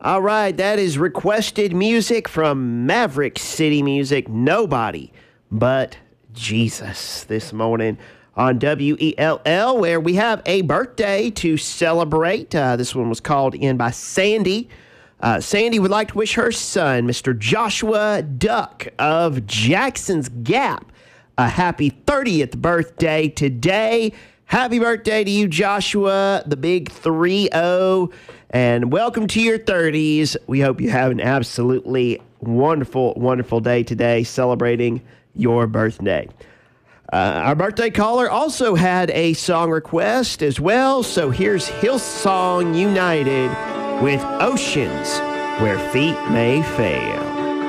All right, that is requested music from Maverick City Music. Nobody but Jesus this morning on WELL, where we have a birthday to celebrate. This one was called in by Sandy. Sandy would like to wish her son, Mr. Joshua Duck of Jackson's Gap, a happy 30th birthday today. Happy birthday to you, Joshua, the big 3-0, and welcome to your 30s. We hope you have an absolutely wonderful, wonderful day today celebrating your birthday. Our birthday caller also had a song request as well, so here's Hillsong United with Oceans Where Feet May Fail.